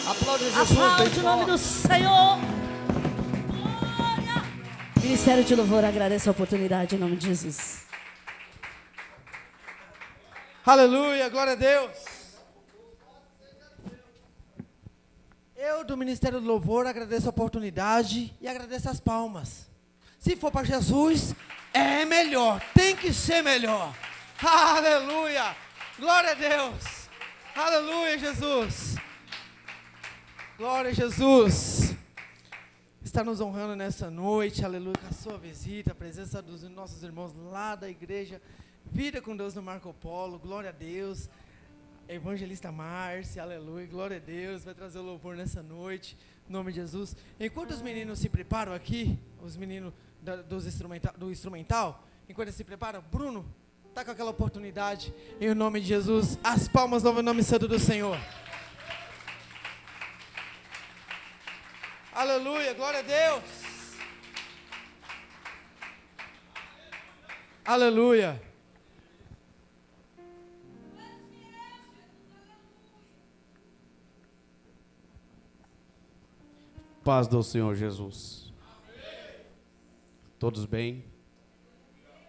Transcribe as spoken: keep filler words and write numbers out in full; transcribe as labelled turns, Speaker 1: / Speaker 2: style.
Speaker 1: Aplaude Jesus.
Speaker 2: Aplaude o nome do Senhor. Glória. Ministério de Louvor, agradeço a oportunidade em nome de Jesus.
Speaker 1: Aleluia, glória a Deus. Eu do Ministério do Louvor agradeço a oportunidade e agradeço as palmas. Se for para Jesus, é melhor, tem que ser melhor. Aleluia, glória a Deus. Aleluia, Jesus. Glória a Jesus. Está nos honrando nessa noite, aleluia, com a sua visita, a presença dos nossos irmãos lá da igreja Vida com Deus no Marco Polo, glória a Deus. Evangelista Márcia, aleluia, glória a Deus, vai trazer o louvor nessa noite, em nome de Jesus. Enquanto os meninos se preparam aqui, os meninos da, dos instrumenta, do instrumental, enquanto eles se preparam, Bruno, tá com aquela oportunidade, em nome de Jesus, as palmas no nome santo do Senhor. Aleluia, glória a Deus. Aleluia.
Speaker 3: Paz do Senhor Jesus. Todos bem?